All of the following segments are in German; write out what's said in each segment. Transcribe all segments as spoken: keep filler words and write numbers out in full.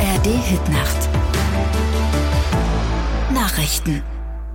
A R D-Hitnacht. Nachrichten.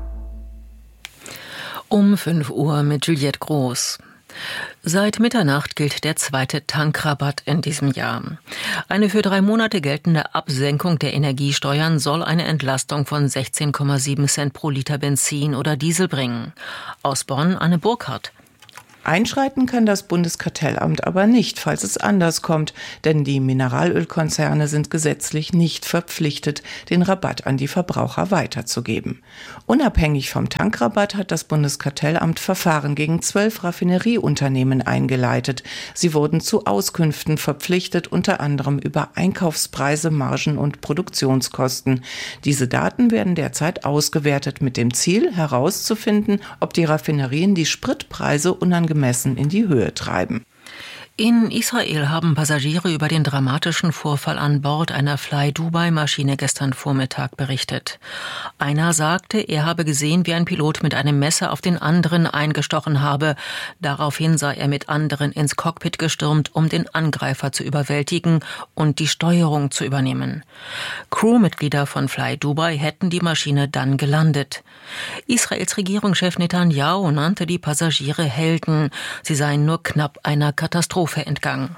Um fünf Uhr mit Juliette Groß. Seit Mitternacht gilt der zweite Tankrabatt in diesem Jahr. Eine für drei Monate geltende Absenkung der Energiesteuern soll eine Entlastung von sechzehn Komma sieben Cent pro Liter Benzin oder Diesel bringen. Aus Bonn Anne Burkhardt. Einschreiten kann das Bundeskartellamt aber nicht, falls es anders kommt, denn die Mineralölkonzerne sind gesetzlich nicht verpflichtet, den Rabatt an die Verbraucher weiterzugeben. Unabhängig vom Tankrabatt hat das Bundeskartellamt Verfahren gegen zwölf Raffinerieunternehmen eingeleitet. Sie wurden zu Auskünften verpflichtet, unter anderem über Einkaufspreise, Margen und Produktionskosten. Diese Daten werden derzeit ausgewertet mit dem Ziel, herauszufinden, ob die Raffinerien die Spritpreise unangemessen in die Höhe treiben. In Israel haben Passagiere über den dramatischen Vorfall an Bord einer Fly-Dubai-Maschine gestern Vormittag berichtet. Einer sagte, er habe gesehen, wie ein Pilot mit einem Messer auf den anderen eingestochen habe. Daraufhin sei er mit anderen ins Cockpit gestürmt, um den Angreifer zu überwältigen und die Steuerung zu übernehmen. Crewmitglieder von Fly-Dubai hätten die Maschine dann gelandet. Israels Regierungschef Netanyahu nannte die Passagiere Helden. Sie seien nur knapp einer Katastrophe entgangen.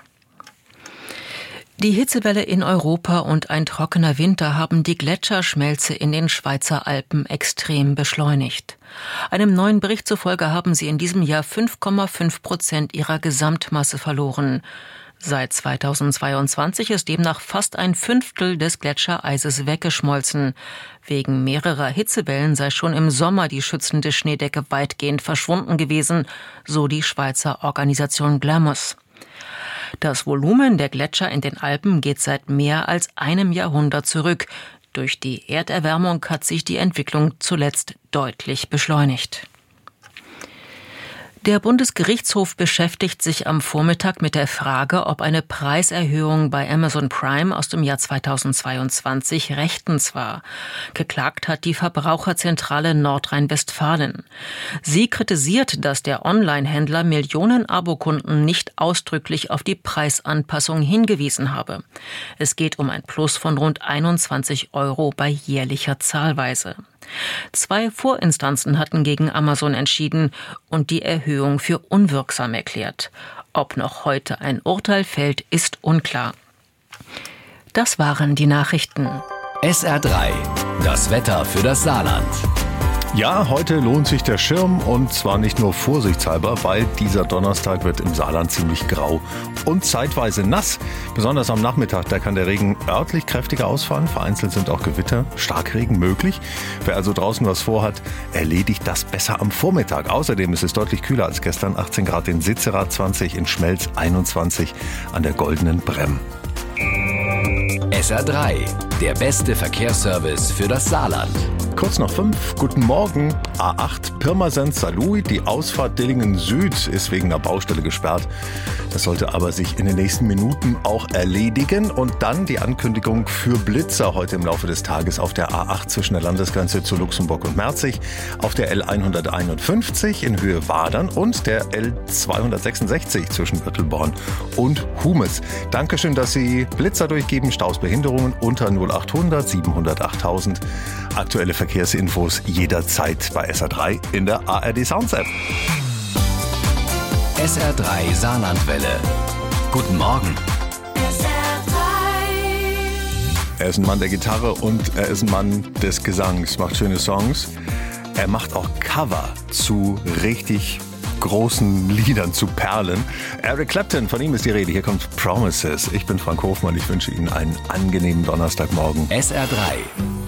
Die Hitzewelle in Europa und ein trockener Winter haben die Gletscherschmelze in den Schweizer Alpen extrem beschleunigt. Einem neuen Bericht zufolge haben sie in diesem Jahr fünf Komma fünf Prozent ihrer Gesamtmasse verloren. Seit zweitausendzweiundzwanzig ist demnach fast ein Fünftel des Gletschereises weggeschmolzen. Wegen mehrerer Hitzewellen sei schon im Sommer die schützende Schneedecke weitgehend verschwunden gewesen, so die Schweizer Organisation Glamus. Das Volumen der Gletscher in den Alpen geht seit mehr als einem Jahrhundert zurück. Durch die Erderwärmung hat sich die Entwicklung zuletzt deutlich beschleunigt. Der Bundesgerichtshof beschäftigt sich am Vormittag mit der Frage, ob eine Preiserhöhung bei Amazon Prime aus dem Jahr zweitausendzweiundzwanzig rechtens war. Geklagt hat die Verbraucherzentrale Nordrhein-Westfalen. Sie kritisiert, dass der Online-Händler Millionen Abokunden nicht ausdrücklich auf die Preisanpassung hingewiesen habe. Es geht um ein Plus von rund einundzwanzig Euro bei jährlicher Zahlweise. Zwei Vorinstanzen hatten gegen Amazon entschieden und die Erhöhung für unwirksam erklärt. Ob noch heute ein Urteil fällt, ist unklar. Das waren die Nachrichten. S R drei, das Wetter für das Saarland. Ja, heute lohnt sich der Schirm und zwar nicht nur vorsichtshalber, weil dieser Donnerstag wird im Saarland ziemlich grau und zeitweise nass. Besonders am Nachmittag, da kann der Regen örtlich kräftiger ausfallen. Vereinzelt sind auch Gewitter, Starkregen möglich. Wer also draußen was vorhat, erledigt das besser am Vormittag. Außerdem ist es deutlich kühler als gestern. achtzehn Grad in Sitzerath, zwanzig in Schmelz, einundzwanzig an der Goldenen Bremm. S R drei, der beste Verkehrsservice für das Saarland. Kurz nach fünf, guten Morgen. A acht Pirmasens-Saarlouis, die Ausfahrt Dillingen Süd ist wegen einer Baustelle gesperrt. Das sollte aber sich in den nächsten Minuten auch erledigen. Und dann die Ankündigung für Blitzer heute im Laufe des Tages auf der A acht zwischen der Landesgrenze zu Luxemburg und Merzig, auf der L hunderteinundfünfzig in Höhe Wadern und der L zweihundertsechsundsechzig zwischen Öttelborn und Humes. Dankeschön, dass Sie Blitzer durchgeben. Staus, Behinderungen unter null achthundert siebenhundert achttausend. Aktuelle Verkehrsinfos jederzeit bei S R drei in der A R D Sounds App. S R drei Saarlandwelle. Guten Morgen. S R drei. Er ist ein Mann der Gitarre und er ist ein Mann des Gesangs, macht schöne Songs. Er macht auch Cover zu richtig großen Liedern, zu Perlen. Eric Clapton, von ihm ist die Rede. Hier kommt Promises. Ich bin Frank Hofmann. Ich wünsche Ihnen einen angenehmen Donnerstagmorgen. S R drei.